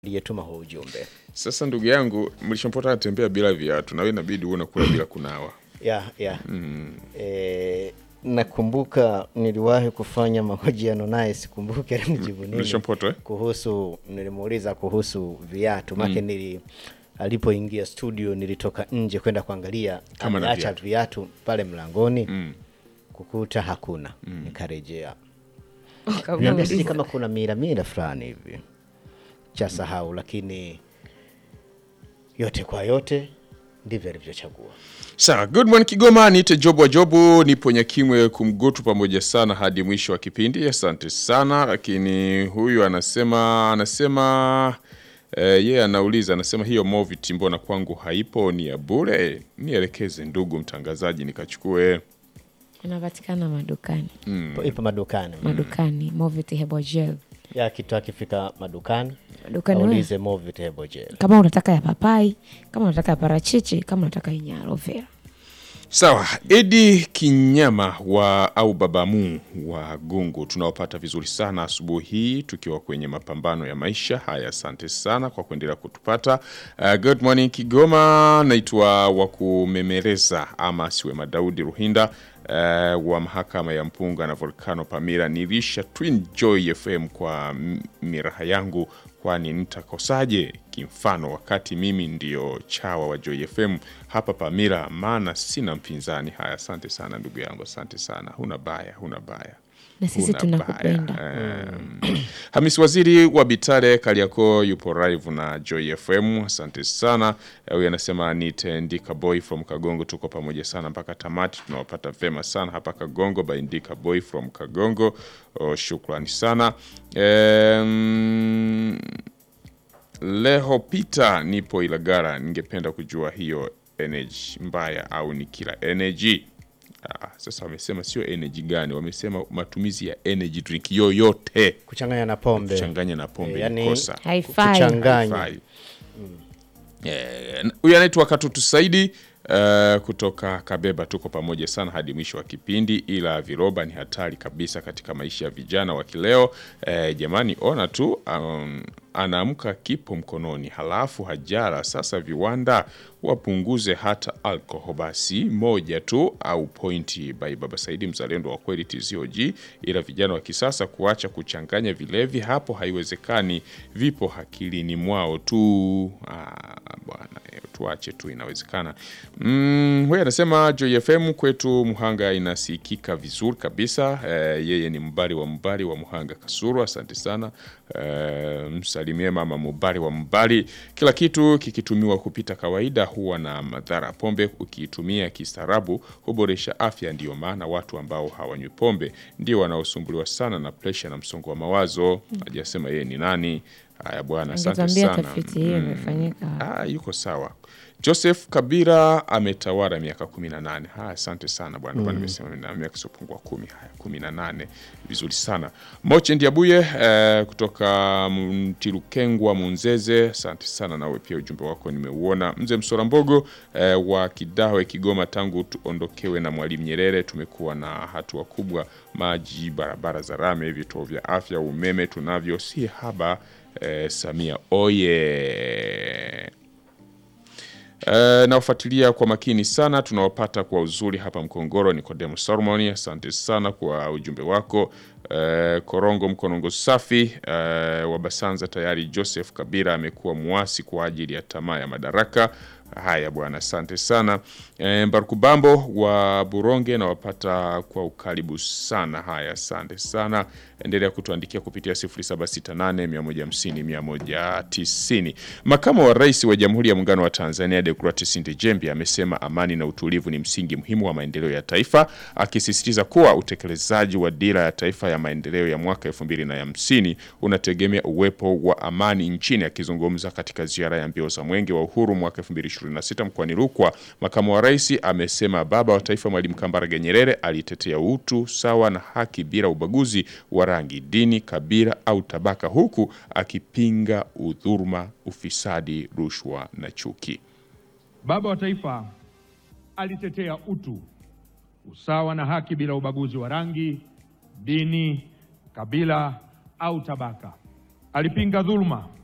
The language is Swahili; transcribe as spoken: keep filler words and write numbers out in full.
aliyetuma huo ujumbe. Sasa ndugu yangu, mlishampota anatembea bila viatu na wewe inabidi uone kula bila kunawa. Yeah, yeah. Mm. Eh, nakumbuka niliwahi kufanya mahojiano naye, sikumbuki alimjibu nini. Mlishampota eh? Kuhusu nilimuuliza kuhusu viatu, maana mm. nili alipoingia studio nilitoka nje kwenda kuangalia ameacha viatu pale mlangoni. Mm. Kukuta hakuna. Mm. Nikarejea. Niambia sisi kama kuna mira mira fulani hivi. Cha sahau, lakini yote kwa yote ndivyo alivyochagua. Sawa, good morning Kigoma, niite Jobu wa Jobu, nipo Nyakimwe kumgutu pamoja sana hadi mwisho wa kipindi. Asante sana, lakini huyu anasema anasema eh, yeye yeah, anauliza anasema hiyo Movit mbona kwangu haipo, ni ya bure? Nielekeze ndugu mtangazaji nikachukue. Inapatikana madukani. Mm. Ipo madukani. Madukani, Movit Herbal Gel. Ya kitu akifika madukani, madukani aulize Movit Herbal Gel. Kama unataka ya papai, kama unataka ya parachichi, kama unataka ya aloe vera. Sawa, Edi Kinyama wa au Babamu wa Gungu tunawapata vizuri sana asubuhi hii tukiwa kwenye mapambano ya maisha. Haya, asante sana kwa kuendelea kutupata. Uh, good morning Kigoma, naitwa Wakumemereza ama siwe Madaudi Ruhinda uh, wa mahakama ya Mpunga na Volcano Pamira. Nilisha Twin Joy F M kwa miraha yangu, kwani nitakosaje kimfano wakati mimi ndio chawa wa Joy F M hapa Pamira, maana sina mpinzani. Haya, asante sana ndugu yangu, asante sana. Huna baya, huna baya. Na sisi tunakupenda. Um, Hamisi Waziri wa Bitare Kariako yupo live na Joy F M. Asante sana. Huyu anasema nitendika boy from Kagongo, tuko pamoja sana mpaka tamati. Tunawapata vema sana hapa Kagongo, by Ndika boy from Kagongo. Oh, shukrani sana. Um, Leho Peter nipo Ilagara, ningependa kujua hiyo energy mbaya au ni kila energy. Ah, sasa wamesema sio energy gani, wamesema matumizi ya energy drink yoyote. Kuchanganya na pombe. Kuchanganya na pombe e, ni kosa. Kuchanganya. Mm. Eh, huyu anaitwa Katutu Saidi uh, kutoka Kabeba, tuko pamoja sana hadi mwisho wa kipindi, ila viroba ni hatari kabisa katika maisha ya vijana wa kileo. Eh, jamani ona tu um, anaamka kipo mkononi halafu hajara. Sasa viwanda wapunguze hata alcohol basi moja tu au pointi. By Baba Saidi mzalendo wa kweli T Z O G, ila vijana wa kisasa kuacha kuchanganya vilevi hapo haiwezekani, vipo akilini mwao tu. Ah, bwana tuache tu, inawezekana. Mm, huyu anasema Joy F M kwetu Muhanga inasikika vizuri kabisa. Eh, yeye ni mbari wa mbari wa Muhanga Kasuru, asante sana. Eh, msalimie mama mbari wa mbari. Kila kitu kikitumiwa kupita kawaida huwa na madhara. Pombe ukiitumia kistaarabu huboresha afya, ndio maana watu ambao hawanywi pombe ndio wanaosumbuliwa sana na pressure na msongo wa mawazo. Hajasema yeye ni nani. Haya bwana, asante sana. Tafiti hiyo imefanyika. Mm. Ah, yuko sawa. Joseph Kabira ametawala miaka kumi na nane. Haya, asante sana bwana. Mm. Bwana nimesema na miaka isiyopungua kumi. Haya, kumi na nane. Vizuri sana. Moche Ndiabuye eh, kutoka Mtirukengwa Munzeze, asante sana nawe pia ujumbe wako nimeuona. Mzee Msora Mbogo eh, wa Kidawe Kigoma, tangu tuondokewe na Mwalimu Nyerere tumekuwa na hatua kubwa, maji, barabara za rame, vituo vya afya, umeme tunavyo si haba. Eh, Samia oye. Uh, na ufuatilia kwa makini sana, tunawapata kwa uzuri hapa Mkongoro. Nikodemo Solomoni, asante sana kwa ujumbe wako. Uh, Korongo Mkonongo safi uh, wa Basanza tayari Joseph Kabira amekuwa muasi kwa ajili ya tamaa ya madaraka. Haya bwana, asante sana. E, Mbarukubambo wa Buronge na wapata kwa ukaribu sana. Haya, asante sana. Endelea kutuandikia kupitia sifuri saba sita nane mia moja hamsini mia moja tisini. Makamu wa Rais wa Jamhuri ya Muungano wa Tanzania Deogratias Ndejembi amesema amani na utulivu ni msingi muhimu wa maendeleo ya taifa, akisisitiza kuwa utekelezaji wa dira ya taifa ya maendeleo ya mwaka elfu mbili na hamsini unategemea uwepo wa amani nchini. Akizungumza katika ziara ya mbio za Mwenge wa Uhuru mwaka elfu mbili ishirini na sita mkoani Rukwa, makamu wa rais amesema baba wa taifa Mwalimu Kambarage Nyerere alitetea utu sawa na haki bila ubaguzi wa rangi, dini, kabila au tabaka, huku akipinga udhuruma, ufisadi, rushwa na chuki. Baba wa taifa alitetea utu, usawa na haki bila ubaguzi wa rangi, dini, kabila au tabaka. Alipinga dhuluma,